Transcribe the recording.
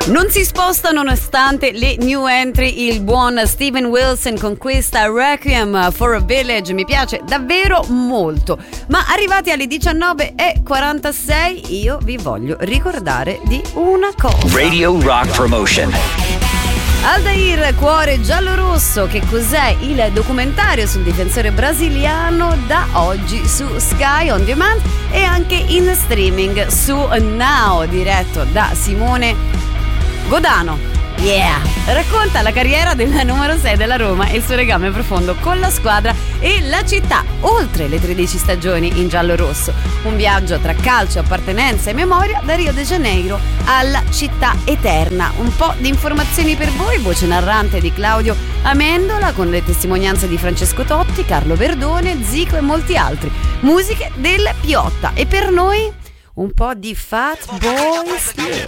Non si sposta nonostante le new entry il buon Steven Wilson con questa Requiem for a Village, mi piace davvero molto. Ma arrivati alle 19:46 io vi voglio ricordare di una cosa. Radio Rock Promotion. Aldair, Cuore giallo-rosso, che cos'è? Il documentario sul difensore brasiliano, da oggi su Sky On Demand e anche in streaming su Now, diretto da Simone Godano. Yeah! Racconta la carriera del numero 6 della Roma e il suo legame profondo con la squadra e la città, oltre le 13 stagioni in giallo-rosso. Un viaggio tra calcio, appartenenza e memoria da Rio de Janeiro alla città eterna. Un po' di informazioni per voi, voce narrante di Claudio Amendola con le testimonianze di Francesco Totti, Carlo Verdone, Zico e molti altri. Musiche del Piotta. E per noi un po' di Fatboy Slim.